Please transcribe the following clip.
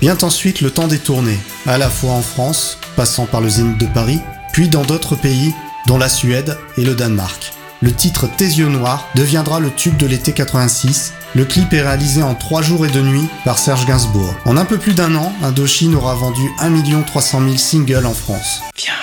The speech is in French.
Vient ensuite le temps des tournées, à la fois en France, passant par le Zénith de Paris, puis dans d'autres pays, dont la Suède et le Danemark. Le titre Tes yeux noirs deviendra le tube de l'été 86. Le clip est réalisé en 3 jours et 2 nuits par Serge Gainsbourg. En un peu plus d'1 an, Indochine aura vendu 1 300 000 singles en France. Viens.